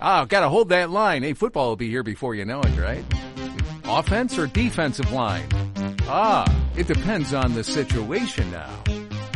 Ah, gotta hold that line. Hey, football will be here before you know it, right? Offense or defensive line? Ah, it depends on the situation now.